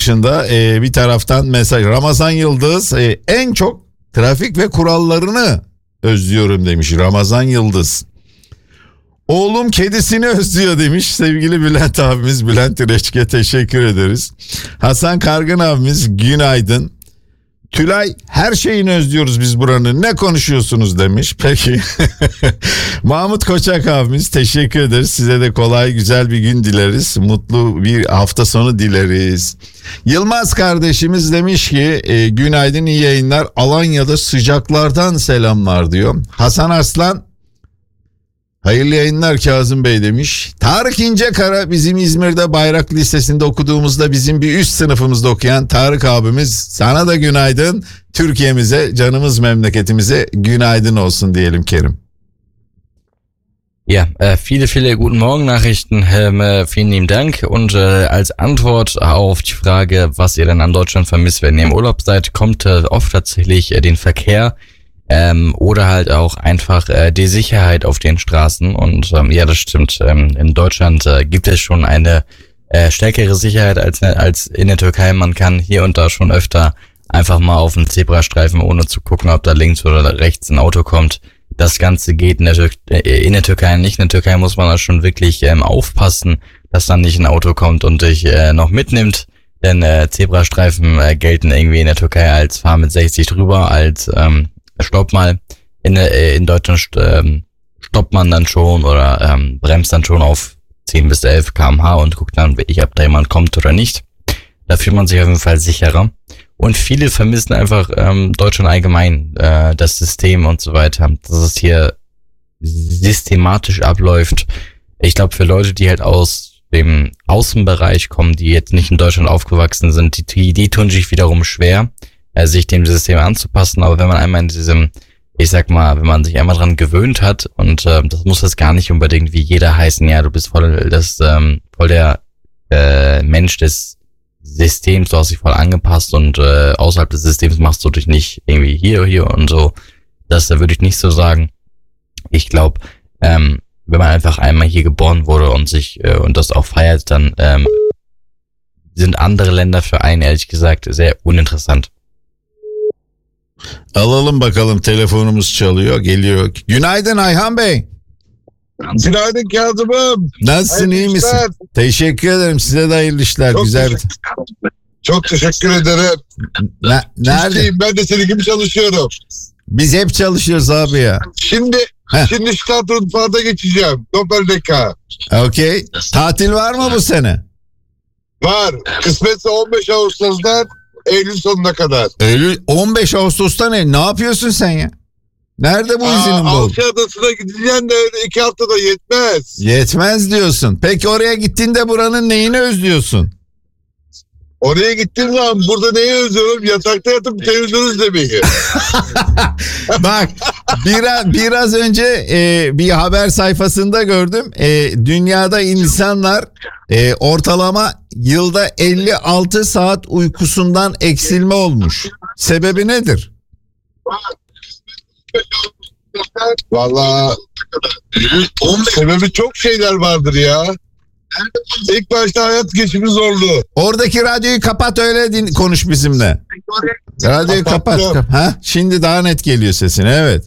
dışında bir taraftan mesaj. Ramazan Yıldız en çok trafik ve kurallarını özlüyorum demiş Ramazan Yıldız. Oğlum kedisini özlüyor demiş sevgili Bülent abimiz. Bülent İreçke teşekkür ederiz. Hasan Kargın abimiz günaydın. Tülay her şeyini özlüyoruz biz buranın, ne konuşuyorsunuz demiş. Peki. Mahmut Koçak abimiz teşekkür ederiz. Size de kolay güzel bir gün dileriz. Mutlu bir hafta sonu dileriz. Yılmaz kardeşimiz demiş ki günaydın, iyi yayınlar. Alanya'da sıcaklardan selamlar diyor. Hasan Arslan hayırlı yayınlar Kazım Bey demiş. Tarık İncekara bizim İzmir'de Bayrak Lisesi'nde okuduğumuzda bizim bir üst sınıfımızda okuyan Tarık abimiz, sana da günaydın. Türkiye'mize, canımız memleketimize günaydın olsun diyelim Kerim. Ja, viele guten Morgen Nachrichten, vielen lieben Dank und als Antwort auf die Frage, was ihr denn an Deutschland vermisst, wenn ihr im Urlaub seid, kommt oft tatsächlich den Verkehr oder halt auch einfach die Sicherheit auf den Straßen und ja, das stimmt, in Deutschland gibt es schon eine stärkere Sicherheit als in der Türkei. Man kann hier und da schon öfter einfach mal auf den Zebrastreifen, ohne zu gucken, ob da links oder rechts ein Auto kommt. Das Ganze geht in der Türkei nicht. In der Türkei muss man da schon wirklich aufpassen, dass dann nicht ein Auto kommt und dich noch mitnimmt. Denn Zebrastreifen gelten irgendwie in der Türkei als fahr mit 60 drüber, als stopp mal. In Deutschland stoppt man dann schon oder bremst dann schon auf 10 bis 11 km/h und guckt dann wirklich, ob da jemand kommt oder nicht. Da fühlt man sich auf jeden Fall sicherer. Und viele vermissen einfach Deutschland allgemein, das System und so weiter, dass es hier systematisch abläuft. Ich glaube, für Leute, die halt aus dem Außenbereich kommen, die jetzt nicht in Deutschland aufgewachsen sind, die tun sich wiederum schwer, sich dem System anzupassen. Aber wenn man einmal in diesem, ich sag mal, wenn man sich einmal dran gewöhnt hat, und das muss jetzt gar nicht unbedingt wie jeder heißen, ja, du bist voll der Mensch des Systems, du hast dich voll angepasst und außerhalb des Systems machst du dich nicht irgendwie hier und so. Das würde ich nicht so sagen. Ich glaube, wenn man einfach einmal hier geboren wurde und sich und das auch feiert, dann sind andere Länder für einen ehrlich gesagt sehr uninteressant. Alalım bakalım, telefonumuz çalıyor, geliyor. Günaydın Ayhan Bey. Günaydın Kazım'ım. Nasılsın, iyi misin? Teşekkür ederim, size de hayırlı işler. Çok güzel. Çok teşekkür ederim. Nerede? Çiftçiyim, ben de senin gibi çalışıyorum. Biz hep çalışıyoruz abi ya. Şimdi Stadtfahrt geçeceğim. Doppeldecker. Okey. Tatil var mı bu sene? Var. Kısmetse 15 Ağustos'tan Eylül sonuna kadar. Eylül 15 Ağustos'ta ne yapıyorsun sen ya? Nerede bu izinin bol? Avşa Adası'na gideceğim de öyle 2 haftada yetmez. Yetmez diyorsun. Peki oraya gittiğinde buranın neyini özlüyorsun? Oraya gittiğim zaman burada neyi özlüyorum? Yatakta yatıp televizyon izlemeyi. Bak biraz önce bir haber sayfasında gördüm. Dünyada insanlar ortalama yılda 56 saat uykusundan eksilme olmuş. Sebebi nedir? Vallahi sebebi çok şeyler vardır ya. İlk başta hayat geçimi zorlu. Oradaki radyoyu kapat, öyle konuş bizimle. Radyoyu kapat. Ha? Şimdi daha net geliyor sesin, evet.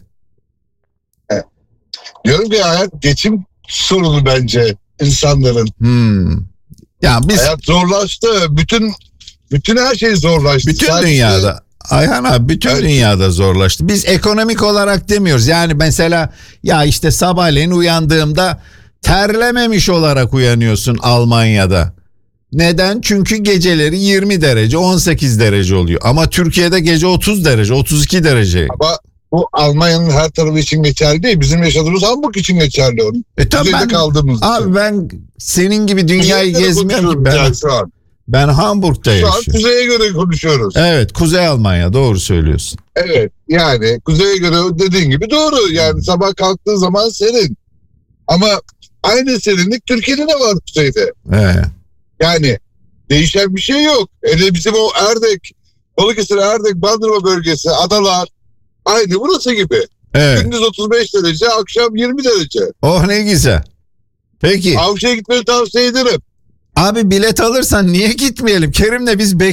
Diyorum ki hayat geçim sorunu bence insanların. Ya hayat zorlaştı. Bütün her şey zorlaştı. Bütün dünyada. Ayhan abi, bütün dünyada zorlaştı. Biz ekonomik olarak demiyoruz. Yani mesela ya işte sabahleyin uyandığımda terlememiş olarak uyanıyorsun Almanya'da. Neden? Çünkü geceleri 20 derece, 18 derece oluyor. Ama Türkiye'de gece 30 derece, 32 derece. Ama bu Almanya'nın her tarafı için geçerli değil. Bizim yaşadığımız Hamburg için geçerli. Tabii kaldığımız abi ben senin gibi dünyayı gezmiyorum ki. Ben Hamburg'da yaşıyorum. Şu an kuzeye göre konuşuyoruz. Evet, Kuzey Almanya, doğru söylüyorsun. Evet, yani kuzeye göre dediğin gibi doğru. Yani sabah kalktığın zaman serin. Ama aynı serinlik Türkiye'de de var kuzeyde. Evet. Yani değişen bir şey yok. Bizim o Erdek, Balıkesir, Erdek, Bandırma bölgesi, adalar aynı burası gibi. Evet. Gündüz 35 derece, akşam 20 derece. Oh ne güzel. Peki. Avşa'ya gitmeni tavsiye ederim. Abi bilet alırsan niye gitmeyelim? Kerim'le biz